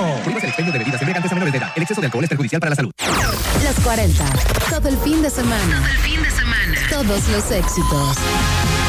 Prohíbas el expendio de bebidas embriagantes a menores de edad. El exceso de alcohol es perjudicial para la salud. Los 40. Todo el fin de semana. Todos los éxitos.